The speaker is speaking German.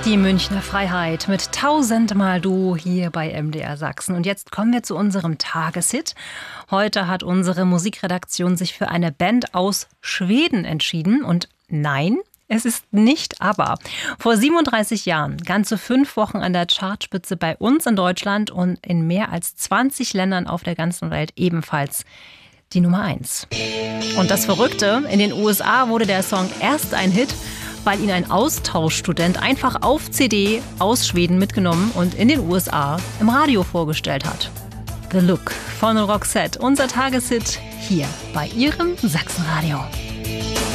Die Münchner Freiheit mit Tausendmal Du hier bei MDR Sachsen. Und jetzt kommen wir zu unserem Tageshit. Heute hat unsere Musikredaktion sich für eine Band aus Schweden entschieden. Und nein, es ist nicht ABBA. Vor 37 Jahren, ganze 5 Wochen an der Chartspitze bei uns in Deutschland und in mehr als 20 Ländern auf der ganzen Welt ebenfalls die Nummer 1. Und das Verrückte, in den USA wurde der Song erst ein Hit, weil ihn ein Austauschstudent einfach auf CD aus Schweden mitgenommen und in den USA im Radio vorgestellt hat. The Look von Roxette, unser Tageshit hier bei Ihrem Sachsenradio.